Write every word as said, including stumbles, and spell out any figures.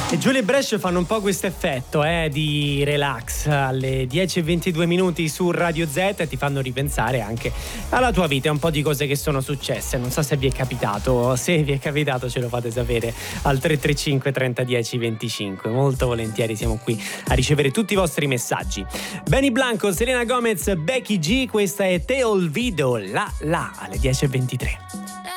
E Giulia e Brescia fanno un po' questo effetto eh, di relax alle dieci e ventidue minuti su Radio Z e ti fanno ripensare anche alla tua vita, un po' di cose che sono successe. Non so se vi è capitato, se vi è capitato ce lo fate sapere al tre tre cinque trenta dieci venticinque. Molto volentieri siamo qui a ricevere tutti i vostri messaggi. Benny Blanco, Selena Gomez, Becky G, questa è Te Olvido, la la alle dieci e ventitré.